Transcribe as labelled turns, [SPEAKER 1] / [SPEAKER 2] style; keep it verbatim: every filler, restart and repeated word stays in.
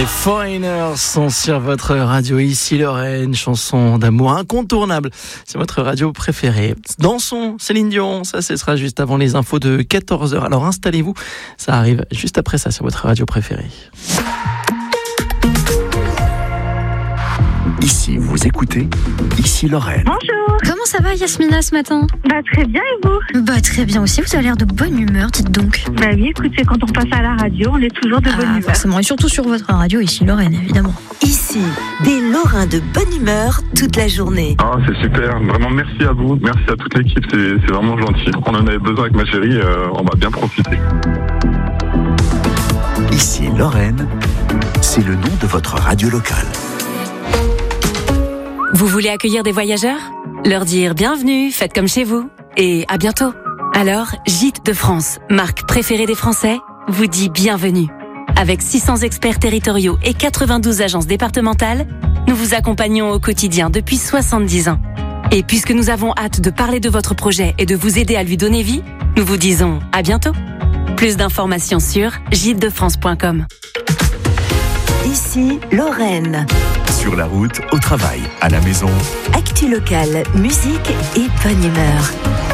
[SPEAKER 1] Les Foreigners sont sur votre radio ici Lorraine, chanson d'amour incontournable. C'est votre radio préférée. Dansons, Céline Dion, ça ce sera juste avant les infos de quatorze heures. Alors installez-vous, ça arrive juste après ça sur votre radio préférée.
[SPEAKER 2] Ici, vous écoutez, ici Lorraine.
[SPEAKER 3] Bonjour.
[SPEAKER 4] Comment ça va Yasmina ce matin?
[SPEAKER 3] Bah très bien et vous?
[SPEAKER 4] Bah très bien aussi, vous avez l'air de bonne humeur, dites donc.
[SPEAKER 3] Bah oui, écoute, c'est quand on passe à la radio, on est toujours de bonne
[SPEAKER 4] Ah
[SPEAKER 3] humeur.
[SPEAKER 4] forcément, et surtout sur votre radio ici Lorraine évidemment.
[SPEAKER 5] Ici, des Lorrains de bonne humeur toute la journée.
[SPEAKER 6] Ah, c'est super. Vraiment, merci à vous. Merci à toute l'équipe. C'est, c'est vraiment gentil. On en avait besoin avec ma chérie. Euh, on va bien profiter.
[SPEAKER 2] Ici Lorraine, c'est le nom de votre radio locale.
[SPEAKER 7] Vous voulez accueillir des voyageurs? Leur dire bienvenue, faites comme chez vous. Et à bientôt. Alors, Gîtes de France, marque préférée des Français, vous dit bienvenue. Avec six cents experts territoriaux et quatre-vingt-douze agences départementales, nous vous accompagnons au quotidien depuis soixante-dix ans. Et puisque nous avons hâte de parler de votre projet et de vous aider à lui donner vie, nous vous disons à bientôt. Plus d'informations sur gîtes de france point com.
[SPEAKER 5] Ici, Lorraine.
[SPEAKER 2] Sur la route, au travail, à la maison.
[SPEAKER 5] Actu locale, musique et bonne humeur.